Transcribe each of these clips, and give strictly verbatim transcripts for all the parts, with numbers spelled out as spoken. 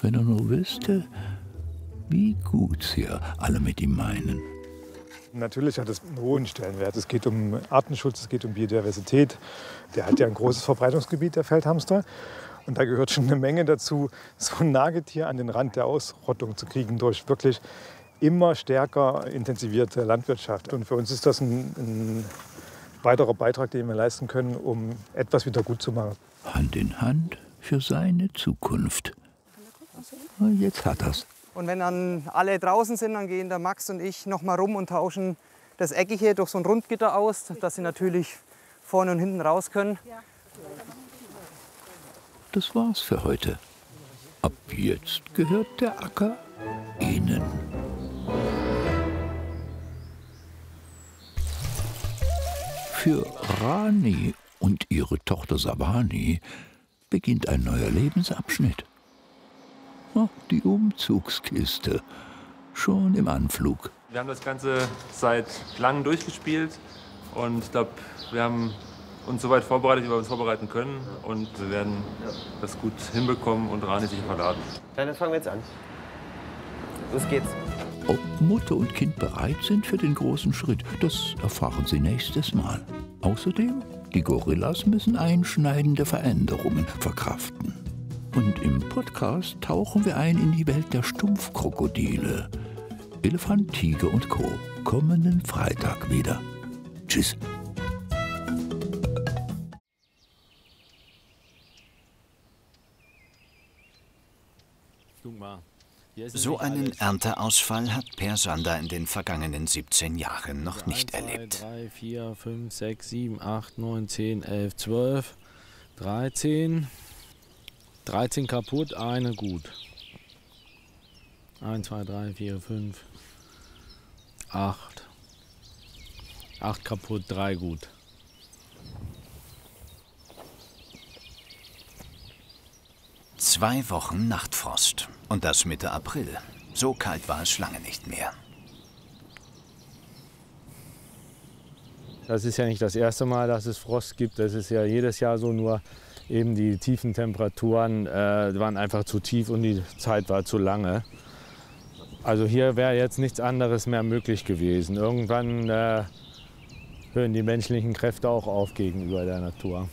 wenn er nur wüsste, wie gut hier alle mit ihm meinen. Natürlich hat es einen hohen Stellenwert. Es geht um Artenschutz, es geht um Biodiversität. Der hat ja ein großes Verbreitungsgebiet, der Feldhamster. Und da gehört schon eine Menge dazu, so ein Nagetier an den Rand der Ausrottung zu kriegen durch wirklich immer stärker intensivierte Landwirtschaft. Und für uns ist das ein, ein weiterer Beitrag, den wir leisten können, um etwas wieder gut zu machen. Hand in Hand für seine Zukunft. Jetzt hat er's. Und wenn dann alle draußen sind, dann gehen der Max und ich noch mal rum und tauschen das Eckige durch so ein Rundgitter aus, dass sie natürlich vorne und hinten raus können. Das war's für heute. Ab jetzt gehört der Acker Ihnen. Für Rani und ihre Tochter Savani beginnt ein neuer Lebensabschnitt. Oh, die Umzugskiste, schon im Anflug. Wir haben das Ganze seit langem durchgespielt und ich glaube, wir haben uns so weit vorbereitet, wie wir uns vorbereiten können. Und wir werden das gut hinbekommen und Rani sich verladen. Dann fangen wir jetzt an. Los geht's. Ob Mutter und Kind bereit sind für den großen Schritt, das erfahren Sie nächstes Mal. Außerdem, die Gorillas müssen einschneidende Veränderungen verkraften. Und im Podcast tauchen wir ein in die Welt der Stumpfkrokodile. Elefant, Tiger und Co. kommenden Freitag wieder. Tschüss. So einen Ernteausfall hat Per Sander in den vergangenen siebzehn Jahren noch nicht erlebt. drei, vier, fünf, sechs, sieben, acht, neun, zehn, elf, zwölf, dreizehn. dreizehn kaputt, eine gut. eins, zwei, drei, vier, fünf, acht. acht kaputt, drei gut. Zwei Wochen Nachtfrost. Und das Mitte April. So kalt war es lange nicht mehr. Das ist ja nicht das erste Mal, dass es Frost gibt. Das ist ja jedes Jahr so, nur eben die tiefen Temperaturen äh, waren einfach zu tief und die Zeit war zu lange. Also hier wäre jetzt nichts anderes mehr möglich gewesen. Irgendwann äh, hören die menschlichen Kräfte auch auf gegenüber der Natur.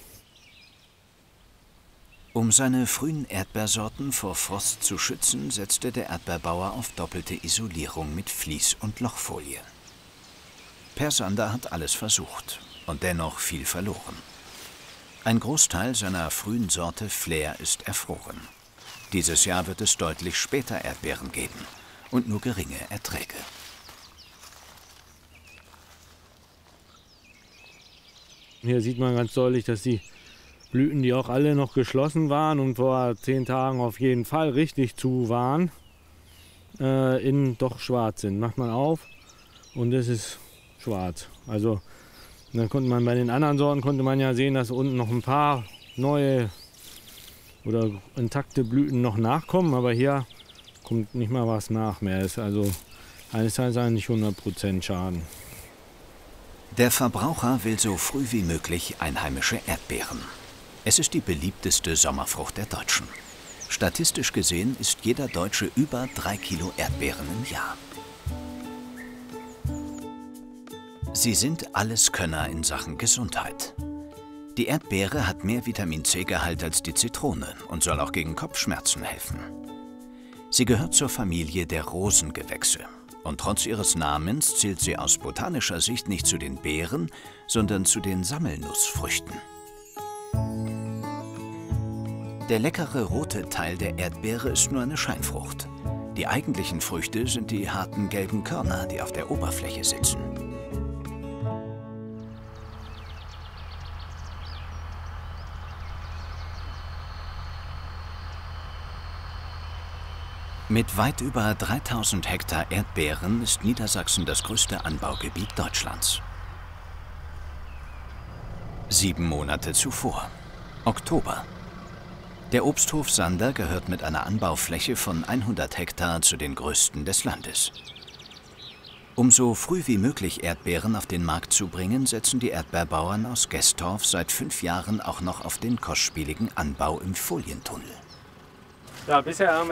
Um seine frühen Erdbeersorten vor Frost zu schützen, setzte der Erdbeerbauer auf doppelte Isolierung mit Vlies- und Lochfolie. Per Sander hat alles versucht und dennoch viel verloren. Ein Großteil seiner frühen Sorte Flair ist erfroren. Dieses Jahr wird es deutlich später Erdbeeren geben und nur geringe Erträge. Hier sieht man ganz deutlich, dass die Blüten, die auch alle noch geschlossen waren und vor zehn Tagen auf jeden Fall richtig zu waren, äh, innen doch schwarz sind. Macht man auf und es ist schwarz. Also dann konnte man bei den anderen Sorten konnte man ja sehen, dass unten noch ein paar neue oder intakte Blüten noch nachkommen, aber hier kommt nicht mal was nach mehr. Ist also eines Teils eigentlich hundert Prozent Schaden. Der Verbraucher will so früh wie möglich einheimische Erdbeeren. Es ist die beliebteste Sommerfrucht der Deutschen. Statistisch gesehen isst jeder Deutsche über drei Kilo Erdbeeren im Jahr. Sie sind Alleskönner in Sachen Gesundheit. Die Erdbeere hat mehr Vitamin-C-Gehalt als die Zitrone und soll auch gegen Kopfschmerzen helfen. Sie gehört zur Familie der Rosengewächse. Und trotz ihres Namens zählt sie aus botanischer Sicht nicht zu den Beeren, sondern zu den Sammelnussfrüchten. Der leckere rote Teil der Erdbeere ist nur eine Scheinfrucht. Die eigentlichen Früchte sind die harten gelben Körner, die auf der Oberfläche sitzen. Mit weit über dreitausend Hektar Erdbeeren ist Niedersachsen das größte Anbaugebiet Deutschlands. Sieben Monate zuvor, Oktober. Der Obsthof Sander gehört mit einer Anbaufläche von hundert Hektar zu den größten des Landes. Um so früh wie möglich Erdbeeren auf den Markt zu bringen, setzen die Erdbeerbauern aus Gestorf seit fünf Jahren auch noch auf den kostspieligen Anbau im Folientunnel. Ja, bisher haben